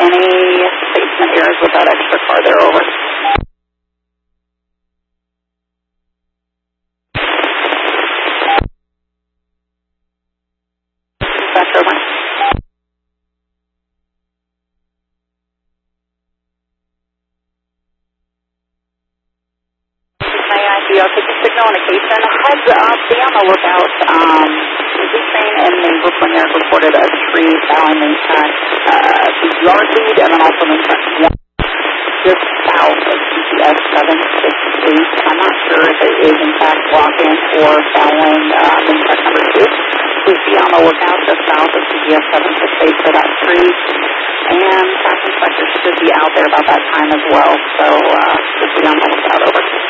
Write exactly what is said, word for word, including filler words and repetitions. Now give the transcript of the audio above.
any basement areas with that extra car there, over. Dispatch, over. May I be, I'll take a signal indication. Heads up, be on the lookout. Um, the train in the Brooklyn area reported a tree falling in track, uh, the yard lead, and then also in track one, just south of G P S seven six eight. I'm not sure if it is in fact blocking or falling um, in track number two. Please be on the lookout just south of G P S seven six eight for that tree. And track inspectors should be out there about that time as well, so uh, just be on the lookout, over.